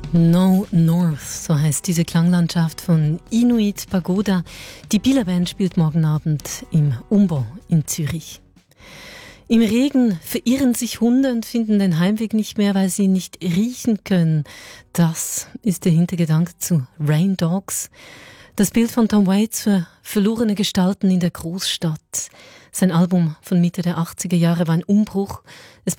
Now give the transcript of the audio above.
No North, so heißt diese Klanglandschaft von Inuit Pagoda. Die Bieler Band spielt morgen Abend im Umbau in Zürich. Im Regen verirren sich Hunde und finden den Heimweg nicht mehr, weil sie ihn nicht riechen können. Das ist der Hintergedanke zu Rain Dogs. Das Bild von Tom Waits für verlorene Gestalten in der Großstadt. Sein Album von Mitte der 80er Jahre war ein Umbruch. Es